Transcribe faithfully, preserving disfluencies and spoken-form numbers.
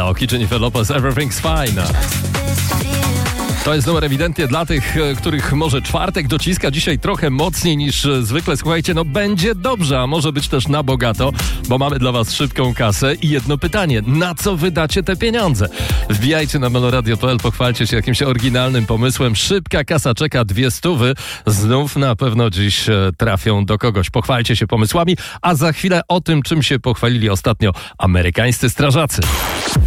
Melloki, Jennifer Lopez, Everything's Fine. To jest numer ewidentnie dla tych, których może czwartek dociska dzisiaj trochę mocniej niż zwykle. Słuchajcie, no będzie dobrze, a może być też na bogato, bo mamy dla was szybką kasę i jedno pytanie. Na co wydacie te pieniądze? Wbijajcie na meloradio kropka p l, pochwalcie się jakimś oryginalnym pomysłem. Szybka kasa czeka, dwie stówy. Znów na pewno dziś trafią do kogoś. Pochwalcie się pomysłami, a za chwilę o tym, czym się pochwalili ostatnio amerykańscy strażacy.